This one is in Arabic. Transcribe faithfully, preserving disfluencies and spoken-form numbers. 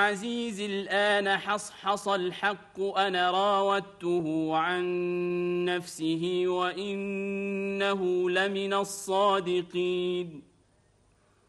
عزيز الآن حصحص الحق أنا راودته عن نفسه وإنه لمن الصادقين